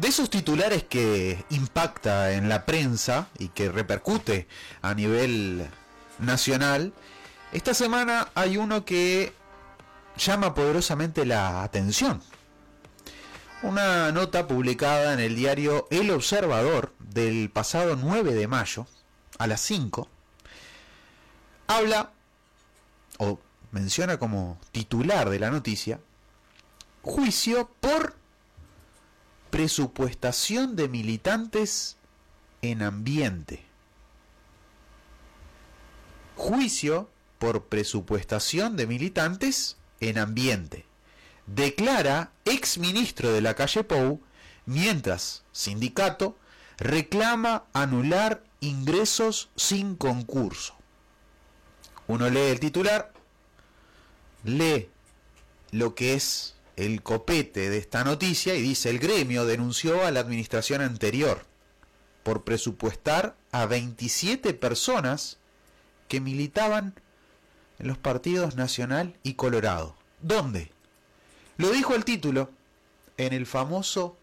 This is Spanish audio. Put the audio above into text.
De esos titulares que impacta en la prensa y que repercute a nivel nacional, esta semana hay uno que llama poderosamente la atención. Una nota publicada en el diario El Observador del pasado 9 de mayo a las 5 habla o menciona como titular de la noticia: juicio por presupuestación de militantes en ambiente. Juicio por presupuestación de militantes en ambiente. Declara exministro de la calle Pou, mientras sindicato reclama anular ingresos sin concurso. Uno lee el titular, lee lo que es el copete de esta noticia y dice: el gremio denunció a la administración anterior por presupuestar a 27 personas que militaban en los partidos Nacional y Colorado. ¿Dónde? Lo dijo el título, en el famoso